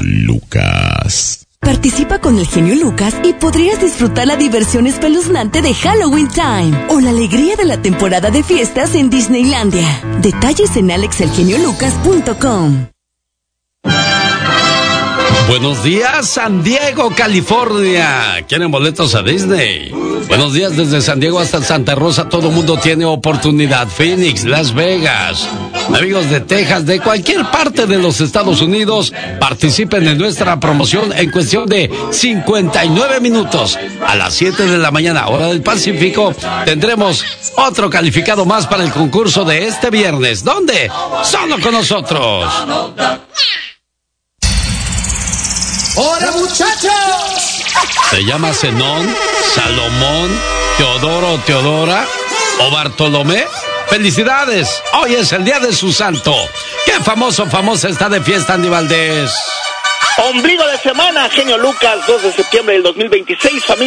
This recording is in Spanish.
Lucas. Participa con el genio Lucas y podrías disfrutar la diversión espeluznante de Halloween Time o la alegría de la temporada de fiestas en Disneylandia. Detalles en alexelgeniolucas.com. Buenos días, San Diego, California. ¿Quieren boletos a Disney? Buenos días desde San Diego hasta Santa Rosa. Todo mundo tiene oportunidad. Phoenix, Las Vegas. Amigos de Texas, de cualquier parte de los Estados Unidos, participen en nuestra promoción en cuestión de 59 minutos. A las 7 de la mañana, hora del Pacífico, tendremos otro calificado más para el concurso de este viernes. ¿Dónde? Solo con nosotros. ¡Hola, muchachos! Se llama Zenón, Salomón, Teodoro, Teodora o Bartolomé. ¡Felicidades! Hoy es el día de su santo. ¡Qué famosa está de fiesta, Andy Valdés! Ombligo de semana, genio Lucas, 2 de septiembre del 2026, familia.